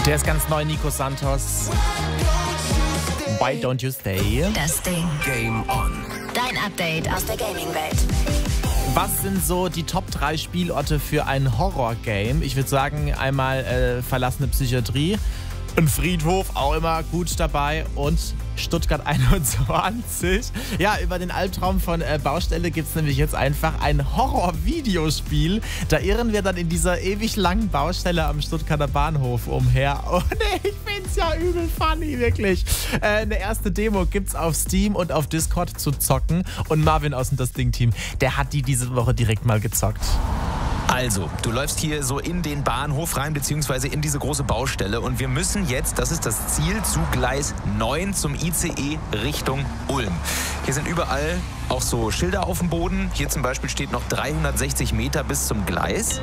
Der ist ganz neu, Nico Santos. Why Don't You Stay? Das Ding. Game On. Dein Update aus der Gaming-Welt. Was sind so die Top 3 Spielorte für ein Horror-Game? Ich würde sagen, einmal verlassene Psychiatrie, ein Friedhof, auch immer gut dabei, und Stuttgart 21. Ja, über den Albtraum von Baustelle gibt es nämlich jetzt einfach ein Horror-Videospiel. Da irren wir dann in dieser ewig langen Baustelle am Stuttgarter Bahnhof umher. Oh nee, ich find's ja übel funny, wirklich. Eine erste Demo gibt's auf Steam und auf Discord zu zocken. Und Marvin aus dem Das Ding-Team, der hat die diese Woche direkt mal gezockt. Also, du läufst hier so in den Bahnhof rein, beziehungsweise in diese große Baustelle. Und wir müssen jetzt, das ist das Ziel, zu Gleis 9 zum ICE Richtung Ulm. Hier sind überall auch so Schilder auf dem Boden. Hier zum Beispiel steht noch 360 Meter bis zum Gleis.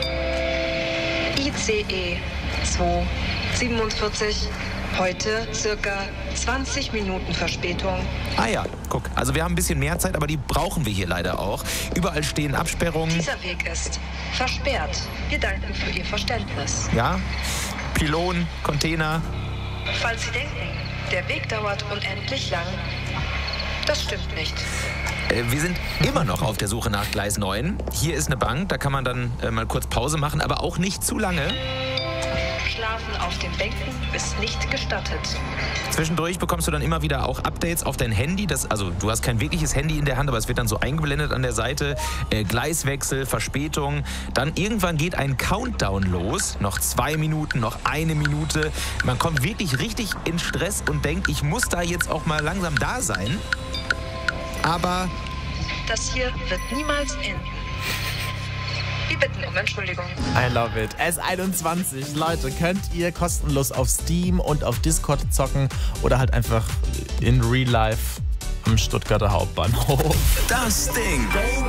ICE 247, heute circa 20 Minuten Verspätung. Ah ja, guck. Also wir haben ein bisschen mehr Zeit, aber die brauchen wir hier leider auch. Überall stehen Absperrungen. Dieser Weg ist versperrt. Wir danken für Ihr Verständnis. Ja, Pylonen, Container. Falls Sie denken, der Weg dauert unendlich lang, das stimmt nicht. Wir sind immer noch auf der Suche nach Gleis 9. Hier ist eine Bank, da kann man dann mal kurz Pause machen, aber auch nicht zu lange. Schlafen auf den Bänken ist nicht gestattet. Zwischendurch bekommst du dann immer wieder auch Updates auf dein Handy. Also du hast kein wirkliches Handy in der Hand, aber es wird dann so eingeblendet an der Seite. Gleiswechsel, Verspätung. Dann irgendwann geht ein Countdown los. Noch 2 Minuten, noch 1 Minute. Man kommt wirklich richtig in Stress und denkt, ich muss da jetzt auch mal langsam da sein. Aber Das hier wird niemals enden. Wir bitten um Entschuldigung. I love it. S21, Leute, könnt ihr kostenlos auf Steam und auf Discord zocken oder halt einfach in Real Life am Stuttgarter Hauptbahnhof. das Ding.